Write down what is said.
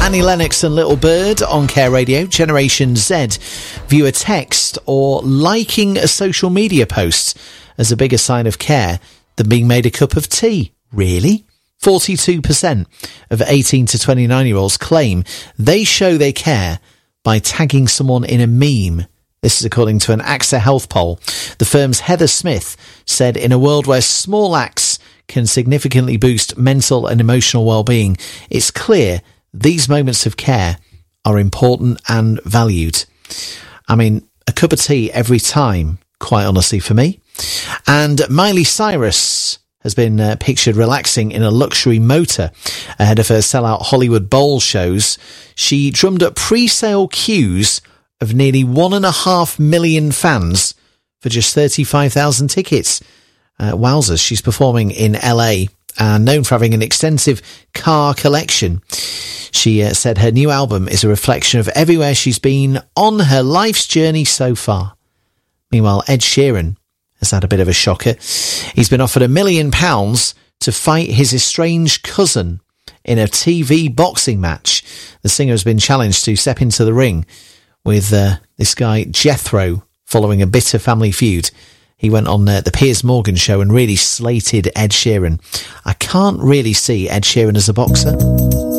Annie Lennox and Little Bird on Care Radio. Generation Z view a text or liking a social media post as a bigger sign of care than being made a cup of tea. Really? 42% of 18 to 29-year-olds claim they show they care by tagging someone in a meme. This is according to an AXA Health poll. The firm's Heather Smith said in a world where small acts can significantly boost mental and emotional well-being, it's clear these moments of care are important and valued. I mean, a cup of tea every time, quite honestly, for me. And Miley Cyrus has been pictured relaxing in a luxury motor ahead of her sellout Hollywood Bowl shows. She drummed up pre-sale queues of nearly 1.5 million fans for just 35,000 tickets. Wowzers, she's performing in LA and known for having an extensive car collection. She said her new album is a reflection of everywhere she's been on her life's journey so far. Meanwhile, Ed Sheeran has had a bit of a shocker. He's been offered £1 million to fight his estranged cousin in a TV boxing match. The singer has been challenged to step into the ring with this guy Jethro following a bitter family feud. He went on the Piers Morgan show and really slated Ed Sheeran. I can't really see Ed Sheeran as a boxer.